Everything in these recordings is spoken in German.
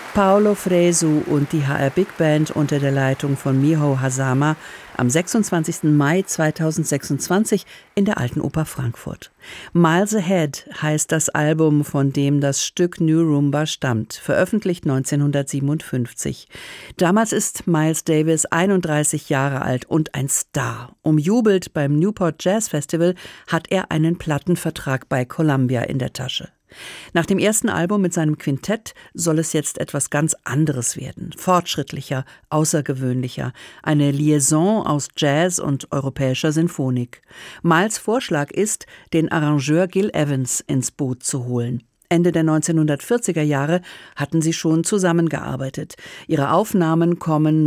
Paolo Fresu und die HR Big Band unter der Leitung von Miho Hazama am 26. Mai 2026 in der Alten Oper Frankfurt. Miles Ahead heißt das Album, von dem das Stück New Rumba stammt, veröffentlicht 1957. Damals ist Miles Davis 31 Jahre alt und ein Star. Umjubelt beim Newport Jazz Festival hat er einen Plattenvertrag bei Columbia in der Tasche. Nach dem ersten Album mit seinem Quintett soll es jetzt etwas ganz anderes werden. Fortschrittlicher, außergewöhnlicher. Eine Liaison aus Jazz und europäischer Sinfonik. Miles' Vorschlag ist, den Arrangeur Gil Evans ins Boot zu holen. Ende der 1940er Jahre hatten sie schon zusammengearbeitet. Ihre Aufnahmen kommen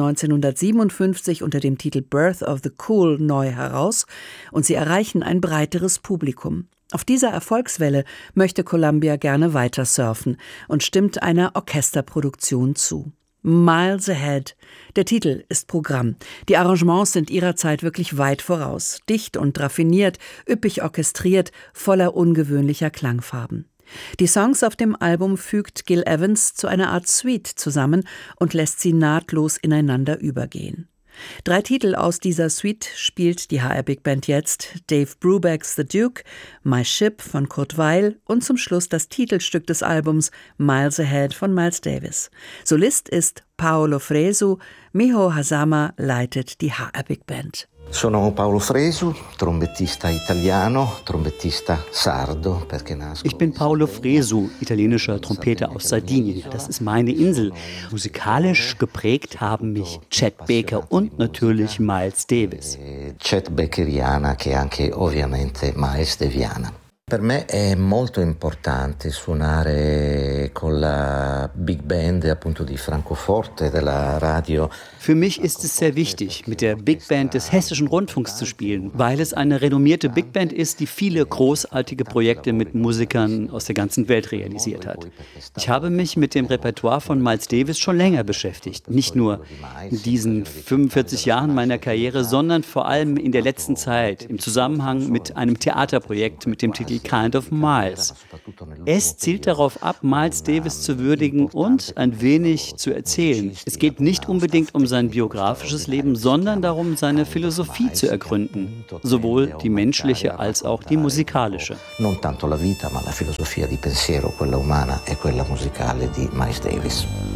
1957 unter dem Titel Birth of the Cool neu heraus und sie erreichen ein breiteres Publikum. Auf dieser Erfolgswelle möchte Columbia gerne weiter surfen und stimmt einer Orchesterproduktion zu. Miles Ahead. Der Titel ist Programm. Die Arrangements sind ihrer Zeit wirklich weit voraus. Dicht und raffiniert, üppig orchestriert, voller ungewöhnlicher Klangfarben. Die Songs auf dem Album fügt Gil Evans zu einer Art Suite zusammen und lässt sie nahtlos ineinander übergehen. 3 Titel aus dieser Suite spielt die HR Big Band jetzt: Dave Brubecks The Duke, My Ship von Kurt Weill und zum Schluss das Titelstück des Albums Miles Ahead von Miles Davis. Solist ist Paolo Fresu, Miho Hazama leitet die HR Big Band. Sono Paolo Fresu, trombettista italiano, trombettista sardo, perché nasco. Ich bin Paolo Fresu, italienischer Trompeter aus Sardinien. Das ist meine Insel. Musikalisch geprägt haben mich Chet Baker und natürlich Miles Davis. Chet Bakeriana, che è anche ovviamente Miles Daviana. Per me è molto importante suonare con la Big Band appunto di Francoforte della radio. Für mich ist es sehr wichtig, mit der Big Band des Hessischen Rundfunks zu spielen, weil es eine renommierte Big Band ist, die viele großartige Projekte mit Musikern aus der ganzen Welt realisiert hat. Ich habe mich mit dem Repertoire von Miles Davis schon länger beschäftigt. Nicht nur in diesen 45 Jahren meiner Karriere, sondern vor allem in der letzten Zeit im Zusammenhang mit einem Theaterprojekt mit dem Titel Kind of Miles. Es zielt darauf ab, Miles Davis zu würdigen und ein wenig zu erzählen. Es geht nicht unbedingt um sein biografisches Leben, sondern darum, seine Philosophie zu ergründen, sowohl die menschliche als auch die musikalische. Non tanto la vita, ma la filosofia di pensiero, quella umana e quella musicale di Miles Davis.